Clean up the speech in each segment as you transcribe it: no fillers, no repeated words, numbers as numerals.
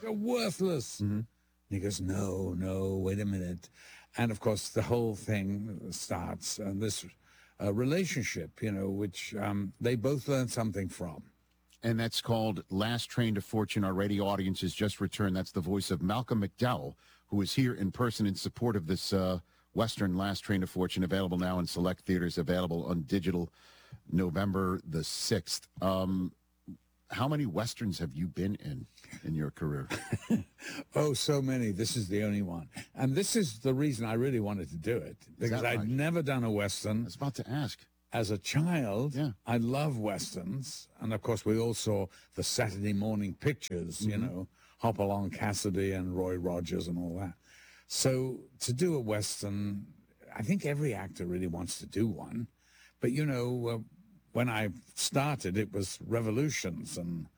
are worthless. And he goes, no, wait a minute. And, of course, the whole thing starts, this relationship, which they both learn something from. And that's called Last Train to Fortune. Our radio audience has just returned. That's the voice of Malcolm McDowell, who is here in person in support of this Western Last Train to Fortune, available now in select theaters, available on digital November the 6th. How many Westerns have you been in your career? Oh, so many. This is the only one. And this is the reason I really wanted to do it, because right? I'd never done a Western. I was about to ask. As a child, Yeah. I love Westerns. And, of course, we all saw the Saturday morning pictures, Hopalong Cassidy and Roy Rogers and all that. So to do a Western, I think every actor really wants to do one. But, when I started, it was revolutions and,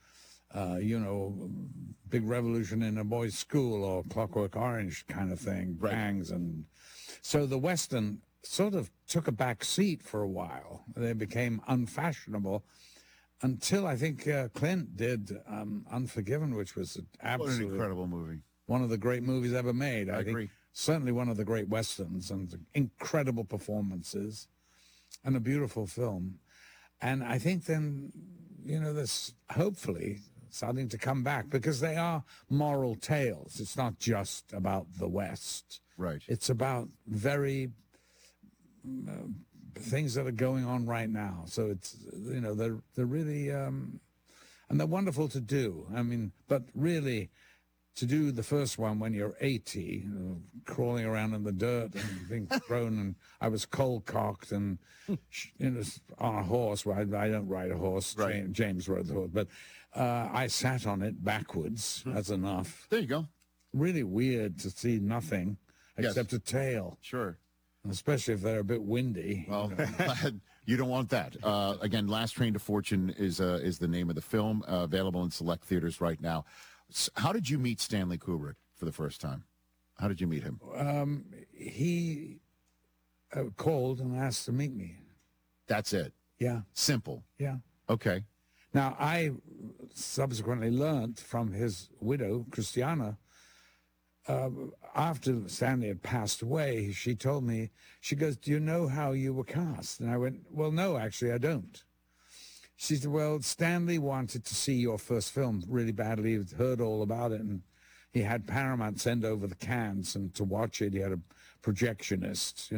big revolution in a boys' school or Clockwork Orange kind of thing, Right. bangs. And so the Western sort of took a back seat for a while. They became unfashionable until I think Clint did Unforgiven, which was What an absolutely incredible movie. one of the great movies ever made. I agree. Think certainly one of the great Westerns, and incredible performances and a beautiful film. And I think then, this hopefully starting to come back, because they are moral tales. It's not just about the West. Right. It's about very things that are going on right now. So it's, they're really, and they're wonderful to do. I mean, but really, to do the first one when you're 80, crawling around in the dirt and being thrown, and I was cold-cocked and on a horse. Well, I don't ride a horse. Right. James rode the horse. But I sat on it backwards. That's enough. There you go. Really weird to see nothing Yes. except a tail, Sure. especially if they're a bit windy. Well, you don't want that. Again, Last Train to Fortune is the name of the film, available in select theaters right now. How did you meet Stanley Kubrick for the first time? How did you meet him? He called and asked to meet me. That's it. Yeah, Simple. yeah. Okay. Now, I subsequently learned from his widow, Christiana, after Stanley had passed away, she told me, she goes, do you know how you were cast? And I went, well, no, actually, I don't. She said, well, Stanley wanted to see your first film really badly. He'd heard all about it, and he had Paramount send over the cans and to watch it. He had a projectionist,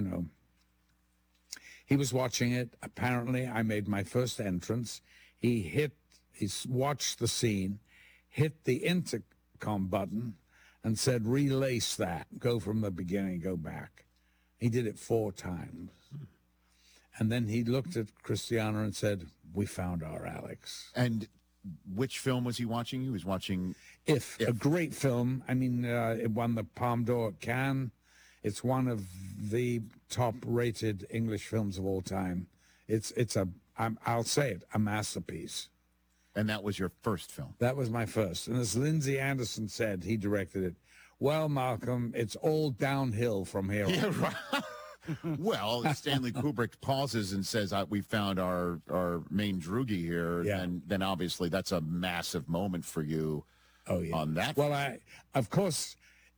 He was watching it. Apparently, I made my first entrance. He watched the scene, hit the intercom button, and said, relace that. Go from the beginning, go back. He did it 4 times. And then he looked at Christiana and said, we found our Alex. And which film was he watching? He was watching If. A great film. I mean, it won the Palme d'Or at Cannes. It's one of the top-rated English films of all time. I'll say it, a masterpiece. And that was your first film. That was my first. And as Lindsay Anderson said, he directed it, well, Malcolm, it's all downhill from here on. Right. Well, Stanley Kubrick pauses and says, we found our main droogie here. Yeah. And then obviously that's a massive moment for you on that. Well, of course,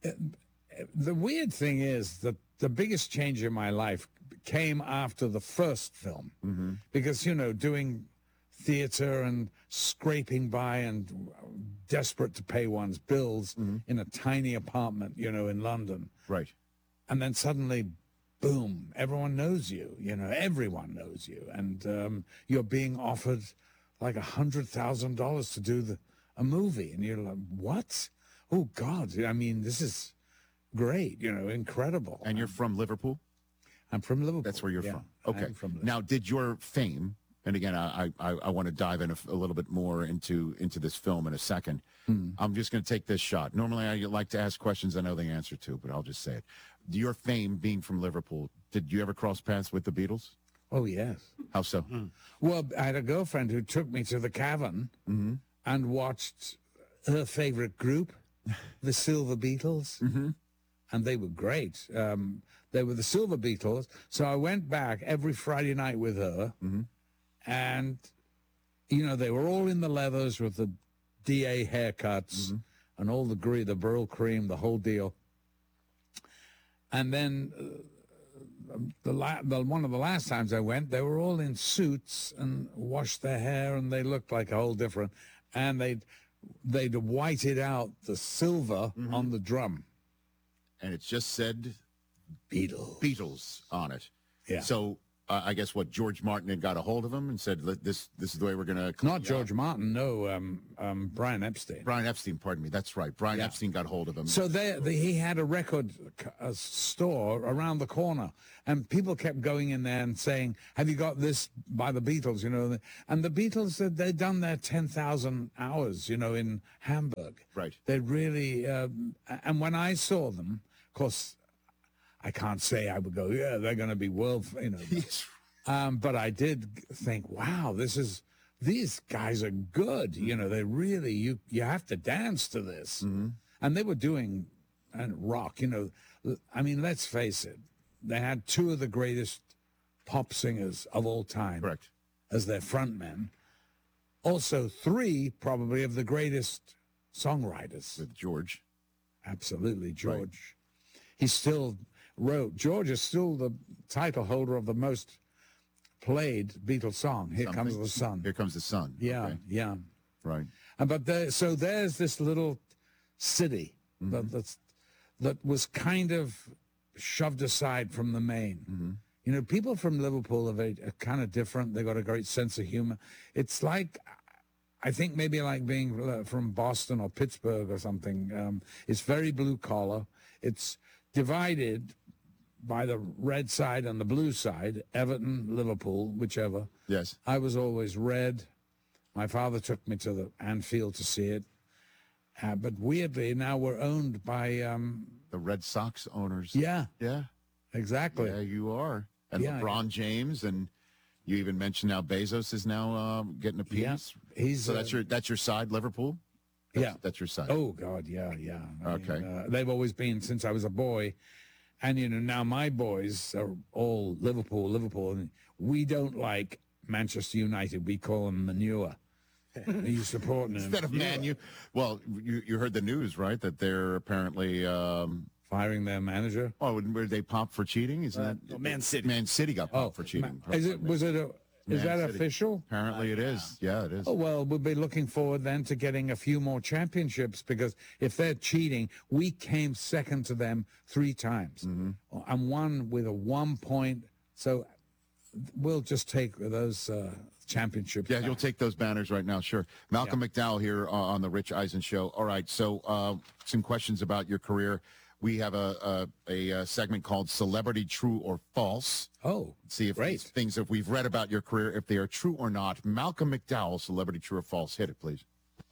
the weird thing is that the biggest change in my life came after the first film. Because, doing theater and scraping by and desperate to pay one's bills in a tiny apartment, in London. Right. And then suddenly, boom, everyone knows you, everyone knows you. And you're being offered like $100,000 to do a movie. And you're like, what? Oh, God. I mean, this is great, incredible. And you're from Liverpool? I'm from Liverpool. That's where you're Yeah, from. Okay. I'm from Liverpool. Now, did your fame, and again, I want to dive in a little bit more into this film in a second. I'm just going to take this shot. Normally, I like to ask questions I know the answer to, but I'll just say it. Your fame being from Liverpool, did you ever cross paths with the Beatles? Oh, yes. How so? Well, I had a girlfriend who took me to the Cavern and watched her favorite group, the Silver Beatles. And they were great. They were the Silver Beatles. So I went back every Friday night with her. And, they were all in the leathers with the DA haircuts. and all the Brill cream, the whole deal. And then one of the last times I went, they were all in suits and washed their hair, and they looked like a whole different. And they'd whited out the silver on the drum. And it just said Beatles on it. Yeah. So I guess what George Martin had got a hold of him and said, this is the way we're going to. Not George Martin, no, Brian Epstein. Brian Epstein, pardon me. That's right. Brian Epstein got hold of him. So he had a record store around the corner, and people kept going in there and saying, "Have you got this by the Beatles?" You know, and the Beatles said they'd done their 10,000 hours, you know, in Hamburg. Right. They really, and when I saw them, of course, I can't say I would go, yeah, they're going to be world, you know. But I did think, wow, these guys are good. You know, they really, you have to dance to this. And they were doing rock, you know. I mean, let's face it. They had two of the greatest pop singers of all time. Correct. As their frontmen. Also, three probably of the greatest songwriters. With George. Absolutely, George. Right. He still wrote. George is still the title holder of the most played Beatles song. Here Comes the Sun. Here Comes the Sun. Yeah, okay. yeah. Right. But so there's this little city that was kind of shoved aside from the main. You know, people from Liverpool are kind of different. They got a great sense of humor. It's like, I think maybe like being from Boston or Pittsburgh or something. It's very blue collar. It's divided by the red side and the blue side, Everton, Liverpool, whichever. Yes. I was always red. My father took me to the Anfield to see it. But weirdly, now we're owned by... the Red Sox owners. Yeah. Yeah. Exactly. Yeah, you are. And LeBron James, and you even mentioned now Bezos is now getting a piece. Yeah. So that's your side, Liverpool? That's your side. Oh, God, yeah. Okay. They've always been since I was a boy. And, you know, now my boys are all Liverpool. And we don't like Manchester United. We call them manure. Are you supporting them? Instead of Man U. Well, you heard the news, right, that they're apparently... firing their manager? Oh, were they popped for cheating? Isn't that... Man City. Man City got popped for cheating. Is that City. official? Apparently it is. Yeah, it is. Oh, well, we'll be looking forward then to getting a few more championships, because if they're cheating, we came second to them 3 times and won with a 1 point. So we'll just take those championships. Yeah, you'll take those banners right now, sure. Malcolm McDowell here on the Rich Eisen Show. All right, so some questions about your career. We have a segment called Celebrity True or False. Oh, see if great. these things that we've read about your career, if they are true or not. Malcolm McDowell, Celebrity True or False. Hit it, please.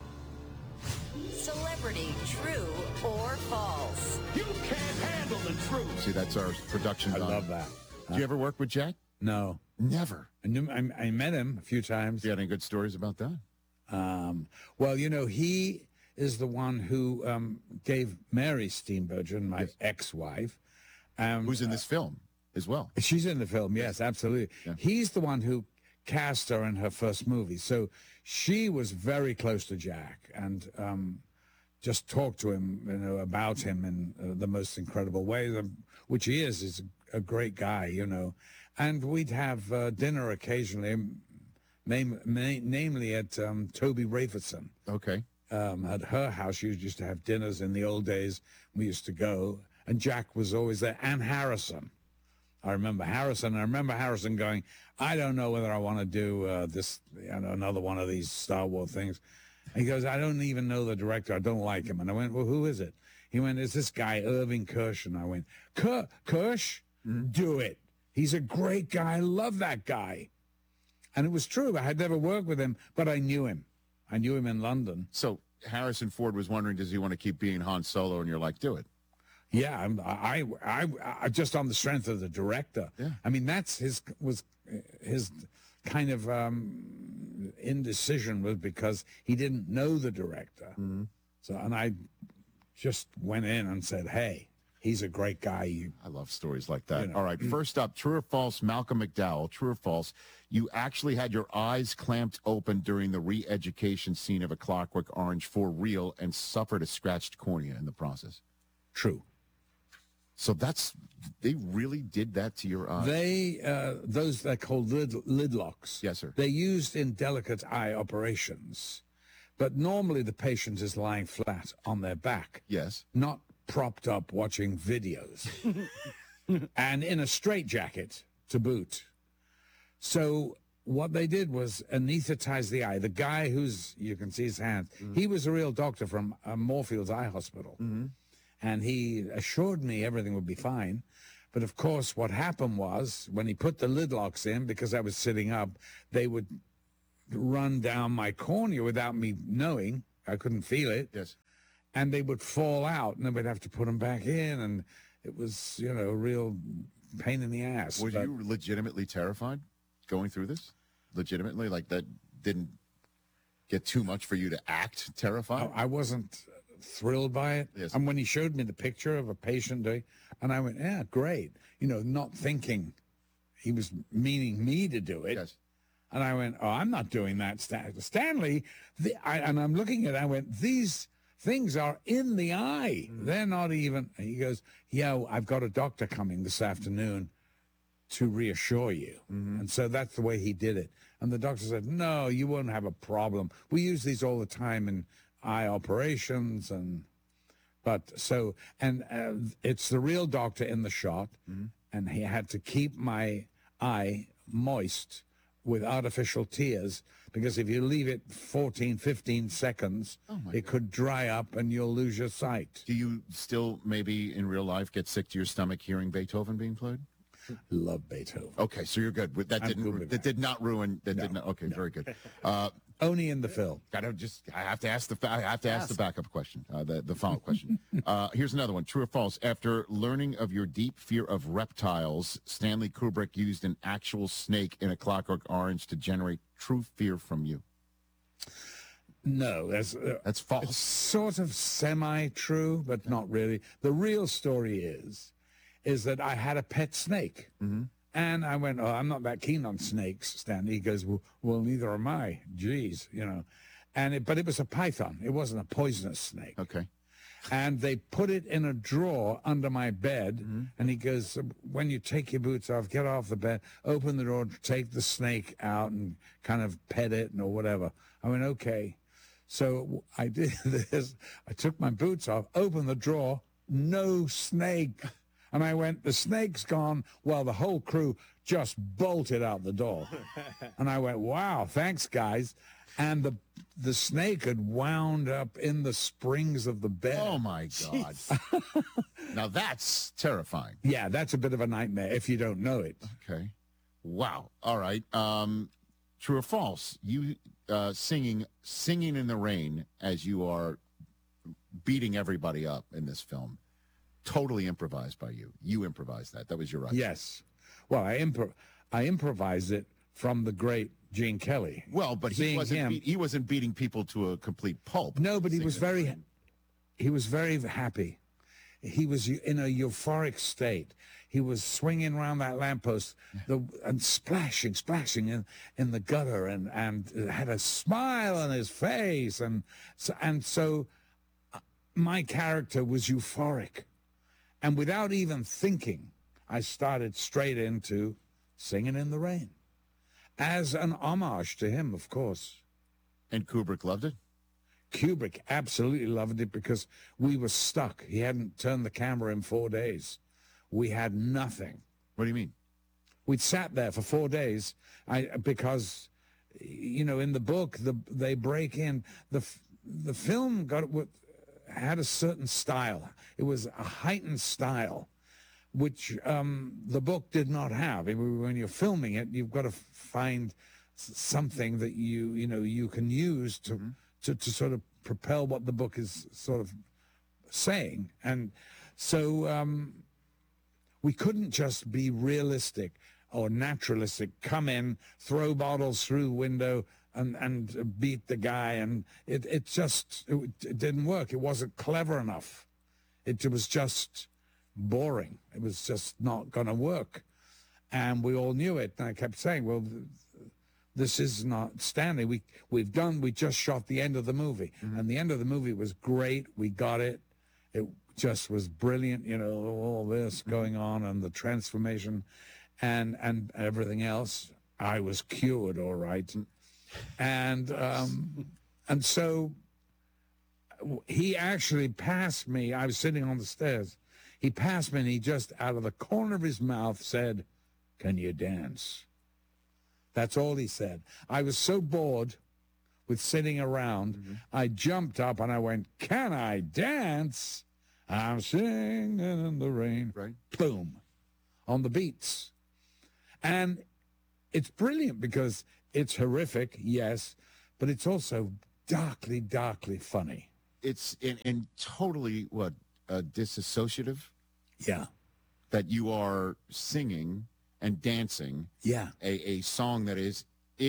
Celebrity True or False. You can't handle the truth. See, that's our production. I love that. Did you ever work with Jack? No. Never. I met him a few times. You got any good stories about that? Well, you know, he is the one who gave Mary Steenburgen, my ex-wife. Who's in this film as well? She's in the film, yes, absolutely. Yeah. He's the one who cast her in her first movie. So she was very close to Jack and just talked to him, you know, about him in the most incredible way, which he is. He's a great guy, you know. And we'd have dinner occasionally, namely at Toby Raferson. Okay. At her house, she used to have dinners in the old days. We used to go, and Jack was always there, and Harrison. I remember Harrison going, I don't know whether I want to do this, you know, another one of these Star Wars things. And he goes, I don't even know the director. I don't like him. And I went, well, who is it? He went, it's this guy, Irving Kirsch. And I went, Kirsch? Do it. He's a great guy. I love that guy. And it was true. I had never worked with him, but I knew him. I knew him in London. So Harrison Ford was wondering, does he want to keep being Han Solo? And you're like, do it. Yeah, I just on the strength of the director. Yeah. I mean, was his kind of indecision was because he didn't know the director. So, and I just went in and said, hey, He's a great guy. I love stories like that. You know. All right, first up, true or false, Malcolm McDowell, true or false, you actually had your eyes clamped open during the re-education scene of A Clockwork Orange for real and suffered a scratched cornea in the process. True. So they really did that to your eyes? Those they're called lid locks. Yes, sir. They're used in delicate eye operations, but normally the patient is lying flat on their back. Yes. Not propped up watching videos and in a straitjacket to boot. So what they did was anesthetize the eye. The guy you can see his hands, he was a real doctor from Moorfields Eye Hospital. And he assured me everything would be fine. But of course, what happened was when he put the lid locks in, because I was sitting up, they would run down my cornea without me knowing. I couldn't feel it. Yes. And they would fall out, and then we'd have to put them back in, and it was, a real pain in the ass. Were you legitimately terrified going through this? Legitimately? Like that didn't get too much for you to act terrified? I wasn't thrilled by it. Yes. And when he showed me the picture of a patient doing, and I went, yeah, great. Not thinking he was meaning me to do it. Yes. And I went, oh, I'm not doing that, Stanley. And I'm looking at it, I went, these things are in the eye. They're not even. And he goes, yeah, I've got a doctor coming this afternoon to reassure you. And so that's the way he did it. And the doctor said, no, you won't have a problem. We use these all the time in eye operations. It's the real doctor in the shot. And he had to keep my eye moist with artificial tears, because if you leave it 14, 15 seconds, it could dry up and you'll lose your sight. Do you still maybe in real life get sick to your stomach hearing Beethoven being played? Love Beethoven. Okay, so you're good. That did not ruin. Okay, very good. Only in the film. I have to ask the backup question, the follow-up question. Here's another one. True or false? After learning of your deep fear of reptiles, Stanley Kubrick used an actual snake in A Clockwork Orange to generate true fear from you. No, that's That's false. It's sort of semi-true, but not really. The real story is that I had a pet snake. And I went, oh, I'm not that keen on snakes, Stanley. He goes, well, neither am I. Jeez, But it was a python. It wasn't a poisonous snake. Okay. And they put it in a drawer under my bed. And he goes, when you take your boots off, get off the bed, open the drawer, take the snake out and kind of pet it or whatever. I went, okay. So I did this. I took my boots off, opened the drawer, no snake. And I went, the snake's gone. Well, the whole crew just bolted out the door. And I went, wow, thanks, guys. And the snake had wound up in the springs of the bed. Oh, my God. Now, that's terrifying. Yeah, that's a bit of a nightmare if you don't know it. Okay. Wow. All right. True or false? You singing in the rain as you are beating everybody up in this film. Totally improvised by you. You improvised that. That was your idea. Yes. Well, I improvised it from the great Gene Kelly. Well, but he wasn't beating people to a complete pulp. No, but he was very happy. He was in a euphoric state. He was swinging around that lamppost and splashing in the gutter and had a smile on his face. And so my character was euphoric. And without even thinking, I started straight into Singing in the Rain as an homage to him, of course. And Kubrick loved it? Kubrick absolutely loved it because we were stuck. He hadn't turned the camera in 4 days. We had nothing. What do you mean? We'd sat there for 4 days because, in the book, they break in. The film had a certain style. It was a heightened style, which the book did not have. When you're filming it, you've got to find something that you can use to sort of propel what the book is sort of saying. And so we couldn't just be realistic or naturalistic, come in, throw bottles through the window, and beat the guy, and it didn't work. It wasn't clever enough. It was just boring. It was just not going to work. And we all knew it. And I kept saying, well, this is not Stanley. We just shot the end of the movie. And the end of the movie was great. We got it. It just was brilliant, you know, all this going on and the transformation and everything else. I was cured, all right. And so he actually passed me. I was sitting on the stairs. He passed me, and he just, out of the corner of his mouth, said, "Can you dance?" That's all he said. I was so bored with sitting around, I jumped up and I went, "Can I dance? I'm singing in the rain." Right. Boom. On the beats. And it's brilliant because it's horrific, yes, but it's also darkly, darkly funny. It's and totally disassociative Yeah. that you are singing and dancing Yeah. a song that is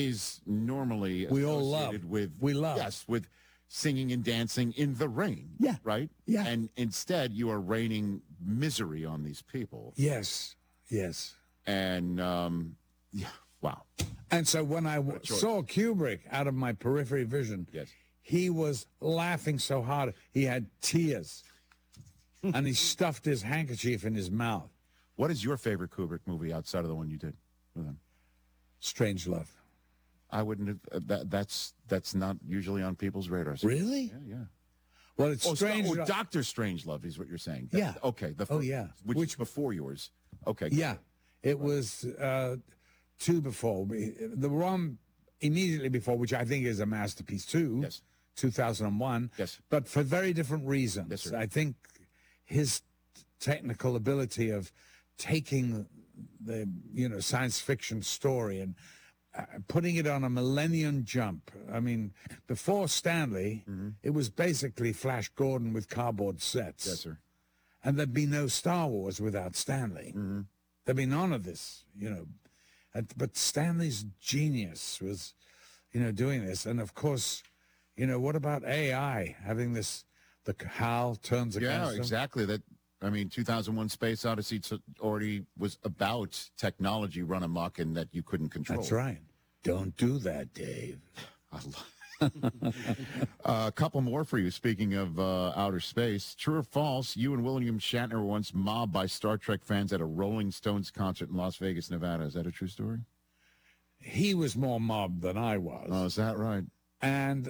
normally We all love. associated with We love. yes, with singing and dancing in the rain. Yeah. Right? Yeah. And instead you are raining misery on these people. Yes. Yes. And yeah, wow. And so when I choice. saw Kubrick out of my periphery vision, Yes. he was laughing so hard he had tears. And he stuffed his handkerchief in his mouth. What is your favorite Kubrick movie outside of the one you did with him? Strange Love. I wouldn't have that's not usually on people's radars. Really? Yeah, yeah. Well, it's Strange Love. Dr. Strangelove is what you're saying. Yeah. Okay. Oh, yeah. Which is before yours. Okay. Yeah. It was two before. The one immediately before, which I think is a masterpiece too. Yes. 2001. Yes. But for very different reasons. Yes, sir. I think his technical ability of taking the science fiction story and putting it on a millennium jump. I mean, before Stanley, it was basically Flash Gordon with cardboard sets. Yes, sir. And there'd be no Star Wars without Stanley. There'd be none of this, But Stanley's genius was, doing this. And of course, what about AI having this? The HAL turns against Yeah, them? exactly. 2001 Space Odyssey already was about technology run amok and that you couldn't control. That's right. Don't do that, Dave. A couple more for you. Speaking of outer space, true or false, you and William Shatner were once mobbed by Star Trek fans at a Rolling Stones concert in Las Vegas, Nevada. Is that a true story? He was more mobbed than I was. Oh, is that right? And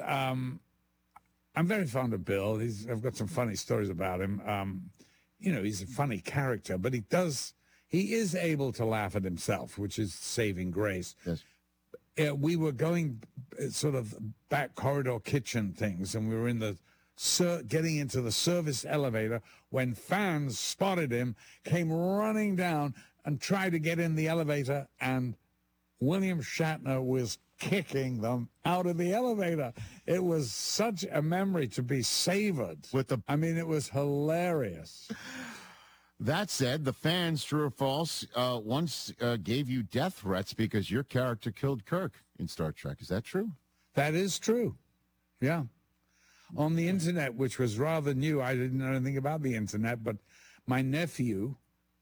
I'm very fond of Bill. I've got some funny stories about him. He's a funny character, but he is able to laugh at himself, which is saving grace. Yes. We were going sort of back corridor kitchen things, and we were getting into the service elevator when fans spotted him, came running down and tried to get in the elevator, and William Shatner was kicking them out of the elevator. It was such a memory to be savored. It was hilarious. That said, the fans, true or false, once gave you death threats because your character killed Kirk in Star Trek. Is that true? That is true. Yeah. On the internet, which was rather new, I didn't know anything about the internet, but my nephew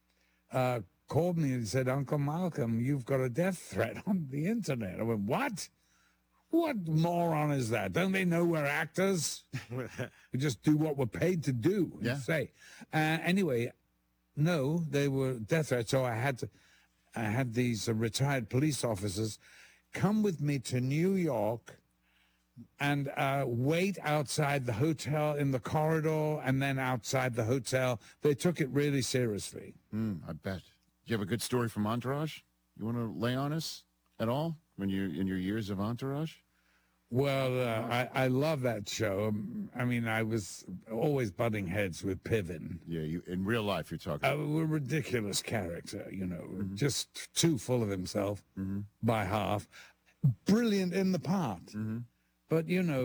called me and said, "Uncle Malcolm, you've got a death threat on the internet." I went, "What? What moron is that? Don't they know we're actors? We just do what we're paid to do and Yeah. say." Anyway, no, they were death threats. So I had these retired police officers come with me to New York and wait outside the hotel in the corridor and then outside the hotel. They took it really seriously. I bet. Do you have a good story from Entourage? You want to lay on us at all when you're in your years of Entourage? Well, I love that show. I was always butting heads with Piven. Yeah, you in real life you're talking. A ridiculous character, just too full of himself by half. Brilliant in the part. But,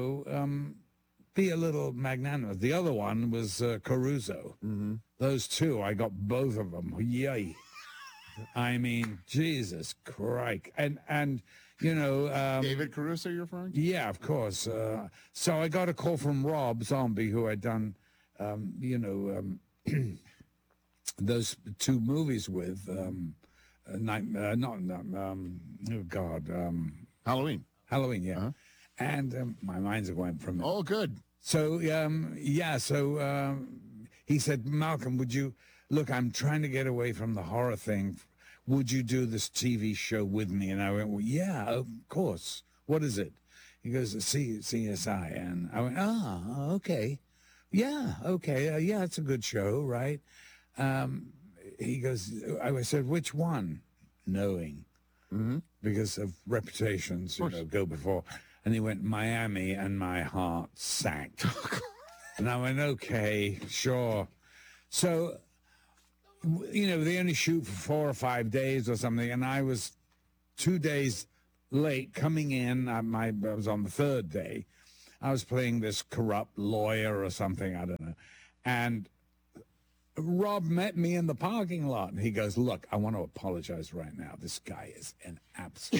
be a little magnanimous. The other one was Caruso. Those two, I got both of them. Yay. Jesus Christ. And David Caruso, you're referring to? yeah, of course. So I got a call from Rob Zombie, who had done, those two movies with Halloween. Halloween, yeah. And my mind's going from it. Oh, good. So, he said, Malcolm, would you, look, I'm trying to get away from the horror thing. Would you do this TV show with me? And I went, well, yeah, of course. What is it? He goes, CSI. And I went, okay. Yeah, okay. Yeah, it's a good show, right? He goes, I said, which one? Knowing. Because of reputations, go before. And he went, Miami, and my heart sank. And I went, okay, sure. So, they only shoot for 4 or 5 days or something, and I was 2 days late coming in. I was on the third day. I was playing this corrupt lawyer or something, I don't know. And Rob met me in the parking lot, and he goes, look, I want to apologize right now. This guy is an absolute...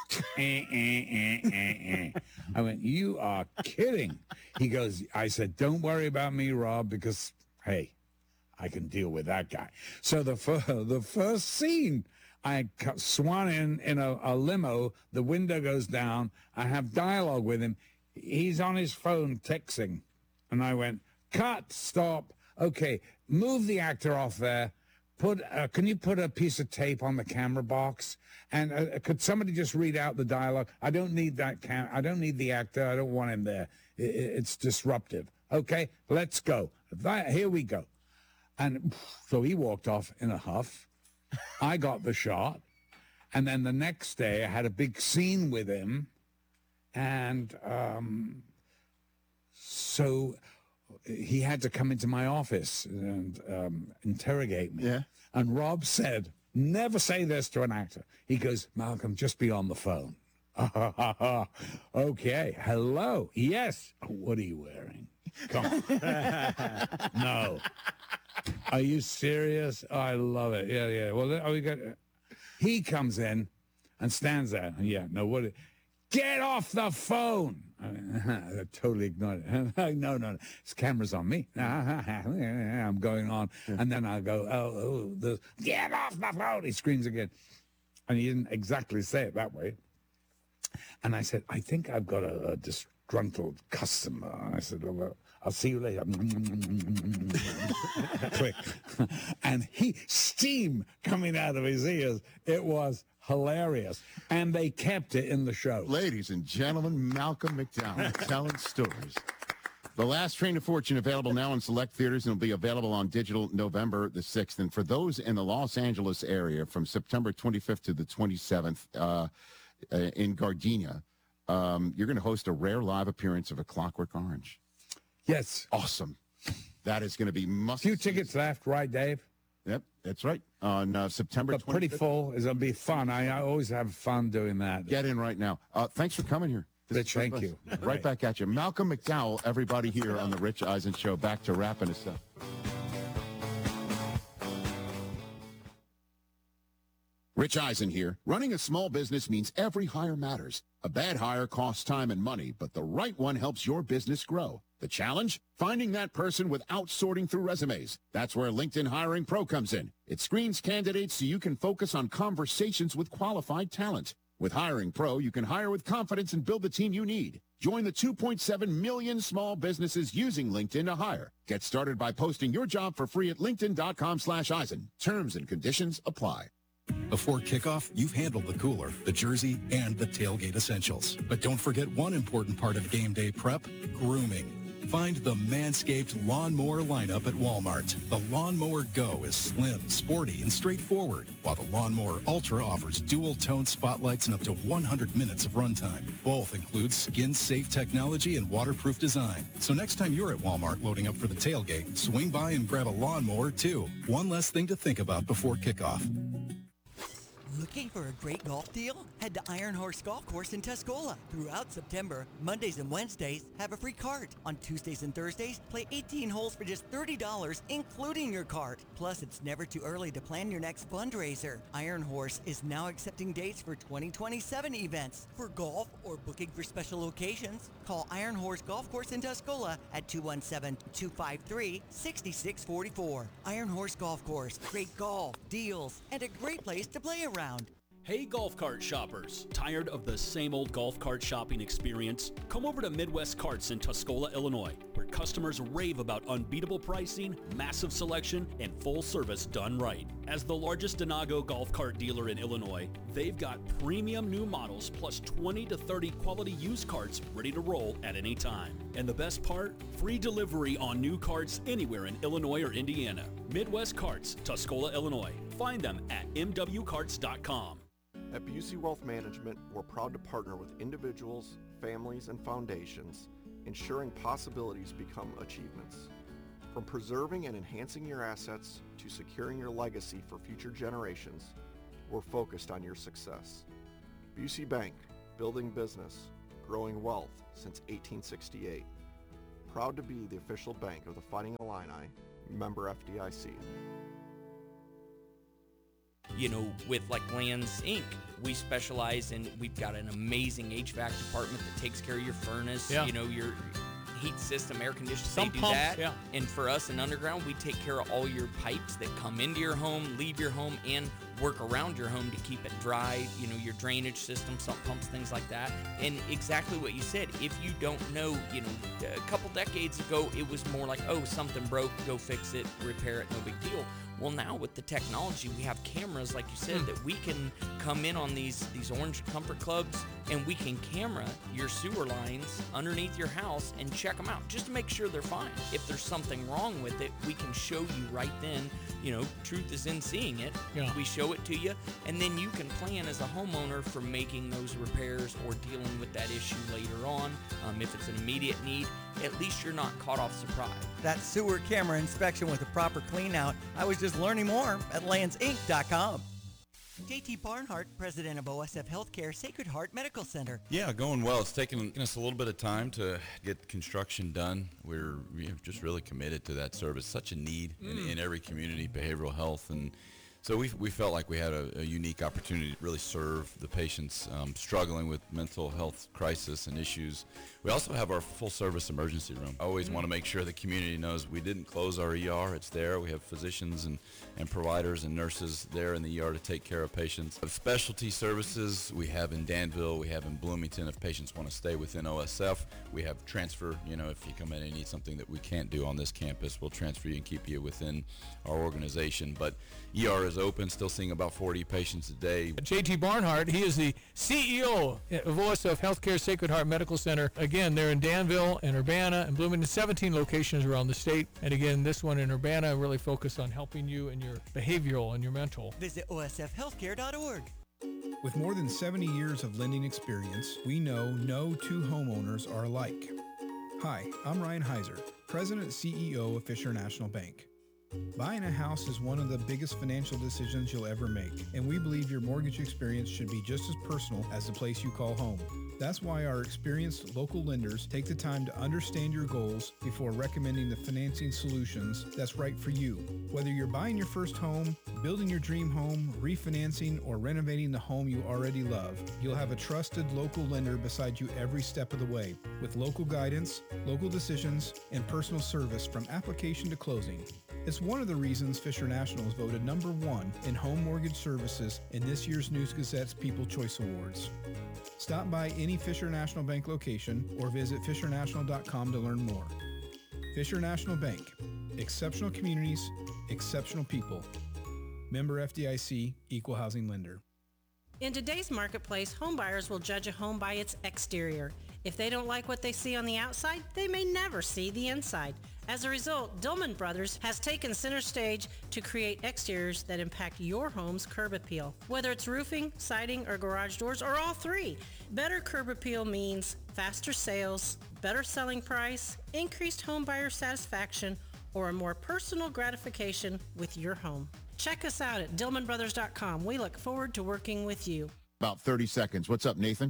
I went, you are kidding. He goes, I said, don't worry about me, Rob, because, hey, I can deal with that guy. So the first scene, I swan in a limo. The window goes down. I have dialogue with him. He's on his phone texting. And I went, cut, stop. Okay, move the actor off there. Can you put a piece of tape on the camera box? And could somebody just read out the dialogue? I don't need that I don't need the actor. I don't want him there. It's disruptive. Okay, let's go. Here we go. And so he walked off in a huff. I got the shot. And then the next day I had a big scene with him. And so he had to come into my office and interrogate me. Yeah. And Rob said, never say this to an actor. He goes, Malcolm, just be on the phone. Okay. Hello. Yes. What are you wearing? Come on. No. Are you serious? Oh, I love it. Yeah. Well, he comes in and stands there. Yeah. No, what? Get off the phone. I totally ignored it. No. His camera's on me. I'm going on. And then I go, get off the phone. He screams again. And he didn't exactly say it that way. And I said, I think I've got a disgruntled customer. I said, well, I'll see you later. Quick. And steam coming out of his ears. It was hilarious. And they kept it in the show. Ladies and gentlemen, Malcolm McDowell telling stories. The Last Train to Fortune available now in select theaters and will be available on digital November the 6th. And for those in the Los Angeles area from September 25th to the 27th in Gardenia, you're going to host a rare live appearance of A Clockwork Orange. Yes. Awesome. That is going to be must. Few tickets left, right, Dave? Yep, that's right. On September 25th. But pretty full. It's going to be fun. I always have fun doing that. Get in right now. Thanks for coming here. Rich, thank you. Right back at you. Malcolm McDowell, everybody here on the Rich Eisen Show. Back to wrapping us up. Rich Eisen here. Running a small business means every hire matters. A bad hire costs time and money, but the right one helps your business grow. The challenge? Finding that person without sorting through resumes. That's where LinkedIn Hiring Pro comes in. It screens candidates so you can focus on conversations with qualified talent. With Hiring Pro, you can hire with confidence and build the team you need. Join the 2.7 million small businesses using LinkedIn to hire. Get started by posting your job for free at linkedin.com/Eisen. Terms and conditions apply. Before kickoff, you've handled the cooler, the jersey, and the tailgate essentials. But don't forget one important part of game day prep, grooming. Find the Manscaped Lawnmower lineup at Walmart. The Lawnmower Go is slim, sporty, and straightforward, while the Lawnmower Ultra offers dual-tone spotlights and up to 100 minutes of runtime. Both include skin-safe technology and waterproof design. So next time you're at Walmart loading up for the tailgate, swing by and grab a lawnmower, too. One less thing to think about before kickoff. Look Looking for a great golf deal? Head to Iron Horse Golf Course in Tuscola. Throughout September, Mondays and Wednesdays, have a free cart. On Tuesdays and Thursdays, play 18 holes for just $30, including your cart. Plus, it's never too early to plan your next fundraiser. Iron Horse is now accepting dates for 2027 events. For golf or booking for special occasions, call Iron Horse Golf Course in Tuscola at 217-253-6644. Iron Horse Golf Course. Great golf, deals, and a great place to play around. Hey golf cart shoppers, tired of the same old golf cart shopping experience? Come over to Midwest Carts in Tuscola, Illinois, where customers rave about unbeatable pricing, massive selection, and full service done right. As the largest Denago golf cart dealer in Illinois, they've got premium new models plus 20 to 30 quality used carts ready to roll at any time. And the best part? Free delivery on new carts anywhere in Illinois or Indiana. Midwest Carts, Tuscola, Illinois. Find them at mwcarts.com. At Busey Wealth Management, we're proud to partner with individuals, families, and foundations, ensuring possibilities become achievements. From preserving and enhancing your assets to securing your legacy for future generations, we're focused on your success. Busey Bank, building business, growing wealth since 1868. Proud to be the official bank of the Fighting Illini, member FDIC. You know, with like Lands Inc., we specialize in, we've got an amazing HVAC department that takes care of your furnace, you know, your heat system, air conditioning, they do pumps, that. And for us in Underground, we take care of all your pipes that come into your home, leave your home, and work around your home to keep it dry, you know, your drainage system, sump pumps, things like that. And exactly what you said, if you don't know, you know, a couple decades ago, it was more like, oh, something broke, go fix it, repair it, no big deal. Well, now with the technology, we have cameras, like you said, that we can come in on these Orange Comfort Clubs, and we can camera your sewer lines underneath your house and check them out just to make sure they're fine. If there's something wrong with it, we can show you right then. You know, truth is in seeing it. We show it to you, and then you can plan as a homeowner for making those repairs or dealing with that issue later on. If it's an immediate need, at least you're not caught off surprise. That sewer camera inspection with a proper clean out. I was just learning more at landsinc.com. JT Barnhart, president of OSF Healthcare Sacred Heart Medical Center. Yeah, going well. It's taken us a little bit of time to get construction done. We're just really committed to that service. Such a need in every community, behavioral health, and so we felt like we had a unique opportunity to really serve the patients struggling with mental health crisis and issues. We also have our full-service emergency room. I always want to make sure the community knows we didn't close our ER. It's there. We have physicians and providers and nurses there in the ER to take care of patients. Specialty services we have in Danville. We have in Bloomington. If patients want to stay within OSF, we have transfer. You know, if you come in and need something that we can't do on this campus, we'll transfer you and keep you within our organization. But ER is open, still seeing about 40 patients a day. JT Barnhart, he is the CEO of OSF Healthcare Sacred Heart Medical Center. Again, they're in Danville and Urbana and Bloomington, 17 locations around the state. And again, this one in Urbana really focused on helping you in your behavioral and your mental. Visit osfhealthcare.org. With more than 70 years of lending experience, we know no two homeowners are alike. Hi, I'm Ryan Heiser, President and CEO of Fisher National Bank. Buying a house is one of the biggest financial decisions you'll ever make, and we believe your mortgage experience should be just as personal as the place you call home. That's why our experienced local lenders take the time to understand your goals before recommending the financing solutions that's right for you. Whether you're buying your first home, building your dream home, refinancing, or renovating the home you already love, you'll have a trusted local lender beside you every step of the way, with local guidance, local decisions, and personal service from application to closing. It's one of the reasons Fisher National is voted #1 in home mortgage services in this year's News Gazette's People Choice Awards. Stop by any Fisher National Bank location or visit fishernational.com to learn more. Fisher National Bank. Exceptional communities, exceptional people. Member FDIC, Equal Housing Lender. In today's marketplace, home buyers will judge a home by its exterior. If they don't like what they see on the outside, they may never see the inside. As a result, Dillman Brothers has taken center stage to create exteriors that impact your home's curb appeal. Whether it's roofing, siding, or garage doors, or all three, better curb appeal means faster sales, better selling price, increased home buyer satisfaction, or a more personal gratification with your home. Check us out at DillmanBrothers.com. We look forward to working with you. About 30 seconds. What's up, Nathan?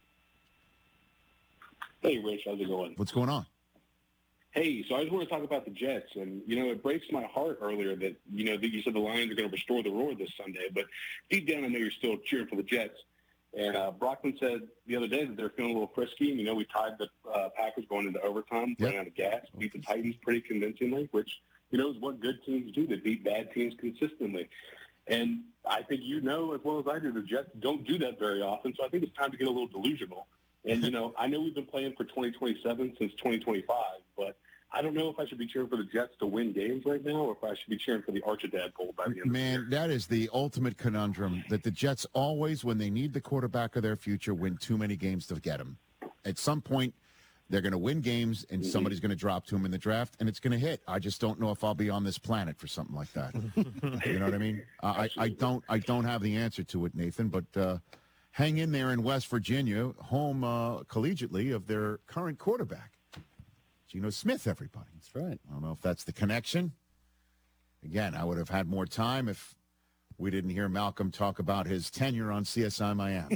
Hey, Rich. How's it going? What's going on? Hey, so I just want to talk about the Jets. And, it breaks my heart earlier that, that you said the Lions are going to restore the roar this Sunday. But deep down, I know you're still cheering for the Jets. And Brockman said the other day that they're feeling a little frisky. We tied the Packers going into overtime, playing out of gas, beat the Titans pretty convincingly, which, is what good teams do. They beat bad teams consistently. And I think as well as I do, the Jets don't do that very often. So I think it's time to get a little delusional. And, I know we've been playing for 2027 since 2025, but I don't know if I should be cheering for the Jets to win games right now or if I should be cheering for the Archidad Bowl by the end of the year. Man, that is the ultimate conundrum, that the Jets always, when they need the quarterback of their future, win too many games to get him. At some point, they're going to win games, and somebody's going to drop to him in the draft, and it's going to hit. I just don't know if I'll be on this planet for something like that. You know what I mean? I don't have the answer to it, Nathan, but hang in there in West Virginia, home collegiately of their current quarterback. Geno Smith, everybody. That's right. I don't know if that's the connection. Again, I would have had more time if we didn't hear Malcolm talk about his tenure on CSI Miami.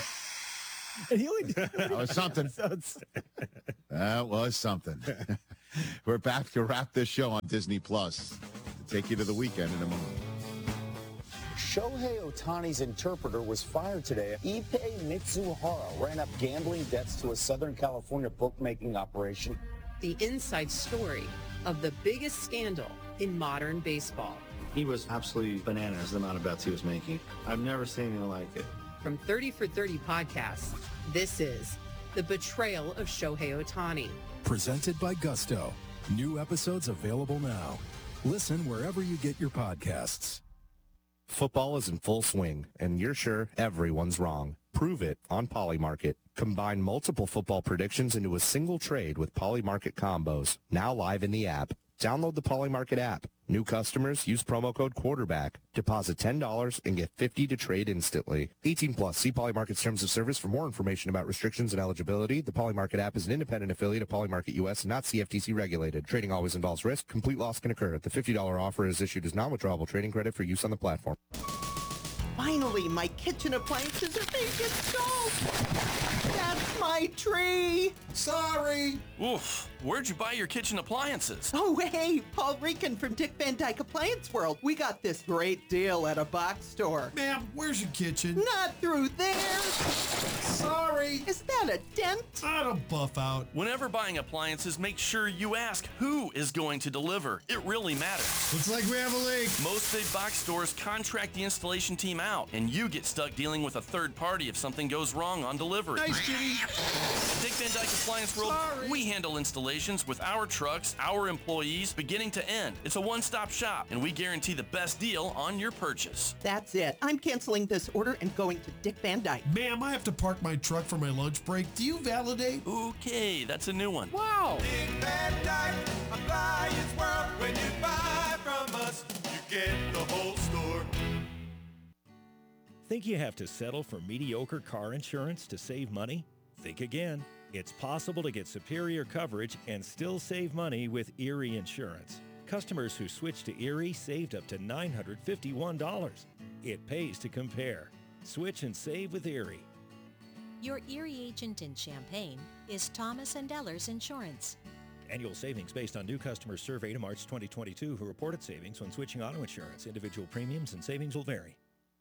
That was something. That was something. We're back to wrap this show on Disney Plus. To take you to the weekend in a moment. Shohei Ohtani's interpreter was fired today. Ippei Mitsuhara ran up gambling debts to a Southern California bookmaking operation. The inside story of the biggest scandal in modern baseball. He was absolutely bananas, the amount of bets he was making. I've never seen anything like it. From 30 for 30 podcasts, this is The Betrayal of Shohei Ohtani. Presented by Gusto. New episodes available now. Listen wherever you get your podcasts. Football is in full swing, and you're sure everyone's wrong. Prove it on Polymarket. Combine multiple football predictions into a single trade with Polymarket combos. Now live in the app. Download the Polymarket app. New customers use promo code quarterback. Deposit $10 and get $50 to trade instantly. 18 plus. See Polymarket's terms of service for more information about restrictions and eligibility. The Polymarket app is an independent affiliate of Polymarket US and not CFTC regulated. Trading always involves risk. Complete loss can occur. The $50 offer is issued as non-withdrawable trading credit for use on the platform. Finally, my kitchen appliances are making salt. That's my tree. Sorry. Oof. Where'd you buy your kitchen appliances? Oh, hey, Paul Rican from Dick Van Dyke Appliance World. We got this great deal at a box store. Ma'am, where's your kitchen? Not through there. Sorry. Is that a dent? I don't buff out. Whenever buying appliances, make sure you ask who is going to deliver. It really matters. Looks like we have a leak. Most big box stores contract the installation team out, and you get stuck dealing with a third party if something goes wrong on delivery. Nice, Jimmy. Dick Van Dyke Appliance World, we handle installations with our trucks, our employees, beginning to end. It's a one-stop shop, and we guarantee the best deal on your purchase. That's it. I'm canceling this order and going to Dick Van Dyke. Ma'am, I have to park my truck for my lunch break. Do you validate? Okay, that's a new one. Wow. Dick Van Dyke Appliance World. When you buy from us, you get the whole store. Think you have to settle for mediocre car insurance to save money? Think again. It's possible to get superior coverage and still save money with Erie Insurance. Customers who switched to Erie saved up to $951. It pays to compare. Switch and save with Erie. Your Erie agent in Champaign is Thomas & Ellers Insurance. Annual savings based on new customers surveyed in March 2022 who reported savings when switching auto insurance. Individual premiums and savings will vary.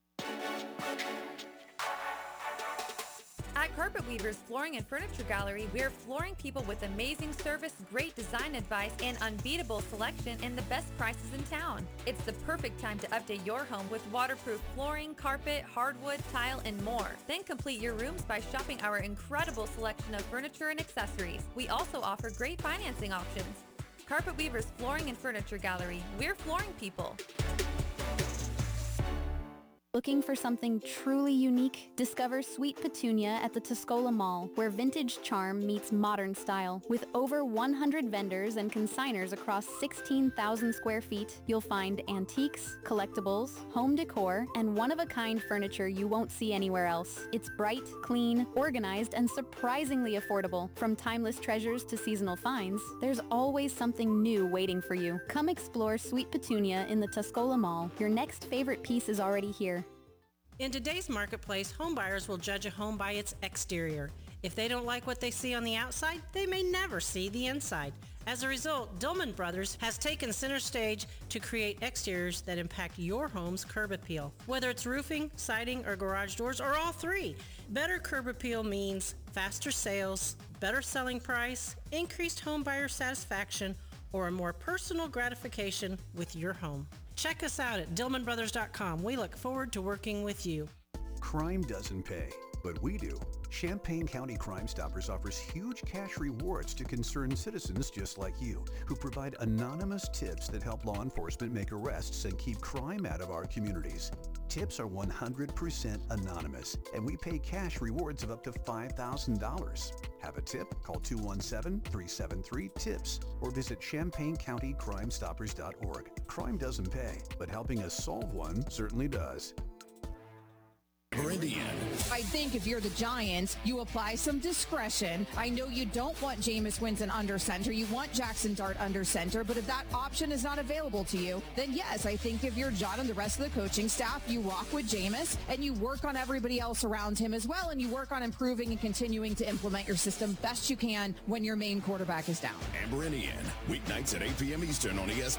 At Carpet Weavers Flooring and Furniture Gallery, we're flooring people with amazing service, great design advice, and unbeatable selection and the best prices in town. It's the perfect time to update your home with waterproof flooring, carpet, hardwood, tile, and more. Then complete your rooms by shopping our incredible selection of furniture and accessories. We also offer great financing options. Carpet Weavers Flooring and Furniture Gallery, we're flooring people. Looking for something truly unique? Discover Sweet Petunia at the Tuscola Mall, where vintage charm meets modern style. With over 100 vendors and consigners across 16,000 square feet, you'll find antiques, collectibles, home decor, and one-of-a-kind furniture you won't see anywhere else. It's bright, clean, organized, and surprisingly affordable. From timeless treasures to seasonal finds, there's always something new waiting for you. Come explore Sweet Petunia in the Tuscola Mall. Your next favorite piece is already here. In today's marketplace, home buyers will judge a home by its exterior. If they don't like what they see on the outside, they may never see the inside. As a result, Dillman Brothers has taken center stage to create exteriors that impact your home's curb appeal. Whether it's roofing, siding, or garage doors, or all three, better curb appeal means faster sales, better selling price, increased home buyer satisfaction, or a more personal gratification with your home. Check us out at DillmanBrothers.com. We look forward to working with you. Crime doesn't pay, but we do. Champaign County Crime Stoppers offers huge cash rewards to concerned citizens just like you, who provide anonymous tips that help law enforcement make arrests and keep crime out of our communities. Tips are 100% anonymous, and we pay cash rewards of up to $5,000. Have a tip? Call 217-373-TIPS or visit ChampaignCountyCrimeStoppers.org. Crime doesn't pay, but helping us solve one certainly does. I think if you're the Giants, you apply some discretion. I know you don't want Jameis Winston under center. You want Jackson Dart under center. But if that option is not available to you, then yes, I think if you're John and the rest of the coaching staff, you rock with Jameis and you work on everybody else around him as well. And you work on improving and continuing to implement your system best you can when your main quarterback is down. Amber and Ian, weeknights at 8 p.m. Eastern on ESPN.